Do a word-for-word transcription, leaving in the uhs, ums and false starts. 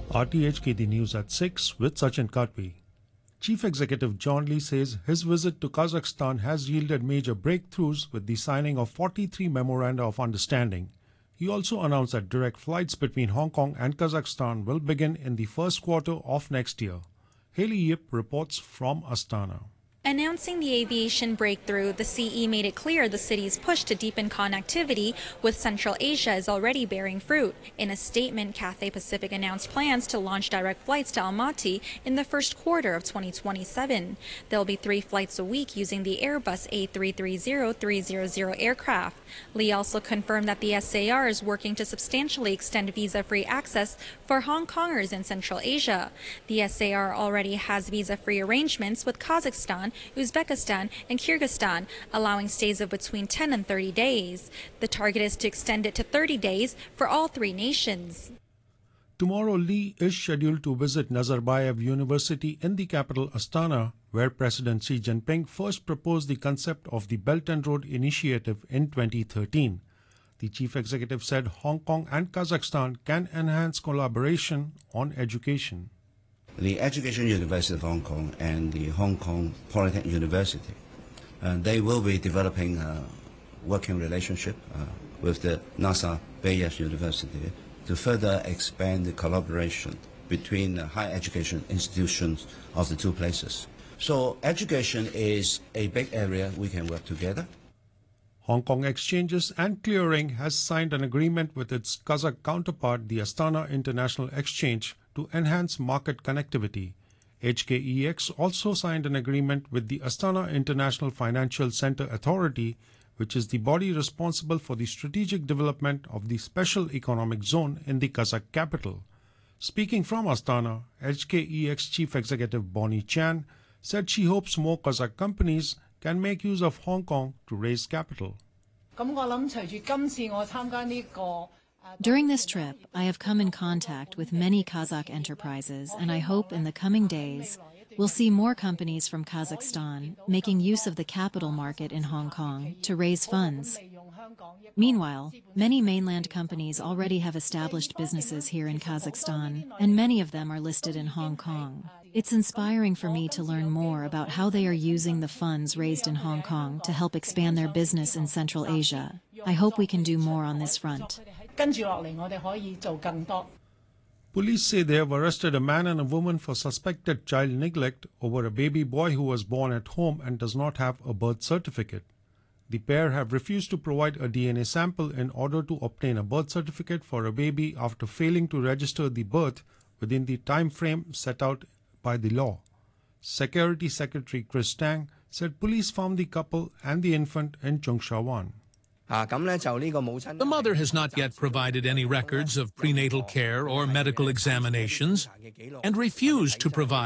R T H K, the news at six with Sachin Katwi. Chief Executive John Lee says his visit to Kazakhstan has yielded major breakthroughs with the signing of forty-three memoranda of understanding. He also announced that direct flights between Hong Kong and Kazakhstan will begin in the first quarter of next year. Haley Yip reports from Astana. Announcing the aviation breakthrough, the C E made it clear the city's push to deepen connectivity with Central Asia is already bearing fruit. In a statement, Cathay Pacific announced plans to launch direct flights to Almaty in the first quarter of twenty twenty-seven. There'll be three flights a week using the Airbus A three thirty three hundred aircraft. Lee also confirmed that the S A R is working to substantially extend visa-free access for Hong Kongers in Central Asia. The S A R already has visa-free arrangements with Kazakhstan, Uzbekistan and Kyrgyzstan, allowing stays of between ten and thirty days. The target is to extend it to thirty days for all three nations. Tomorrow, Lee is scheduled to visit Nazarbayev University in the capital Astana, where President Xi Jinping first proposed the concept of the Belt and Road Initiative in twenty thirteen. The chief executive said Hong Kong and Kazakhstan can enhance collaboration on education. The Education University of Hong Kong and the Hong Kong Polytechnic University, uh, they will be developing a working relationship uh, with the Nazarbayev University to further expand the collaboration between uh, higher education institutions of the two places. So education is a big area we can work together. Hong Kong Exchanges and Clearing has signed an agreement with its Kazakh counterpart, the Astana International Exchange, to enhance market connectivity. H K E X also signed an agreement with the Astana International Financial Center Authority, which is the body responsible for the strategic development of the special economic zone in the Kazakh capital. Speaking from Astana, H K E X Chief Executive Bonnie Chan said she hopes more Kazakh companies can make use of Hong Kong to raise capital. During this trip, I have come in contact with many Kazakh enterprises, and I hope in the coming days we'll see more companies from Kazakhstan making use of the capital market in Hong Kong to raise funds. Meanwhile, many mainland companies already have established businesses here in Kazakhstan, and many of them are listed in Hong Kong. It's inspiring for me to learn more about how they are using the funds raised in Hong Kong to help expand their business in Central Asia. I hope we can do more on this front. Police say they have arrested a man and a woman for suspected child neglect over a baby boy who was born at home and does not have a birth certificate. The pair have refused to provide a D N A sample in order to obtain a birth certificate for a baby after failing to register the birth within the time frame set out by the law. Security Secretary Chris Tang said police found the couple and the infant in Cheung Sha Wan. The mother has not yet provided any records of prenatal care or medical examinations and refused to provide